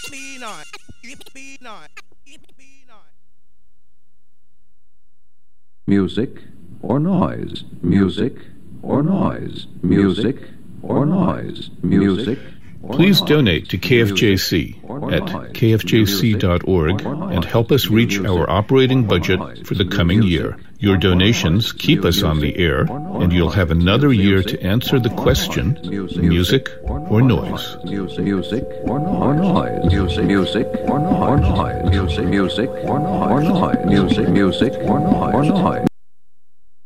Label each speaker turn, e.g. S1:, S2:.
S1: Music or noise, music or noise, music or noise, music.
S2: Please donate to KFJC at kfjc.org and help us reach our operating budget for the coming year. Your donations keep us on the air, and you'll have another year to answer the question, music or noise?
S1: Music or noise, music or noise, music or noise, music or noise, music or noise.